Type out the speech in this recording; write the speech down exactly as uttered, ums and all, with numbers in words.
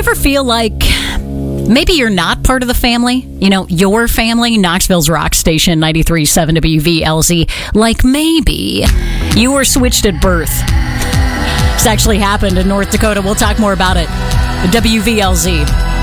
ever feel like maybe you're not part of the family? You know, your family, Knoxville's rock station, ninety-three point seven W V L Z. Like maybe you were switched at birth. It's actually happened in North Dakota. We'll talk more about it. W V L Z.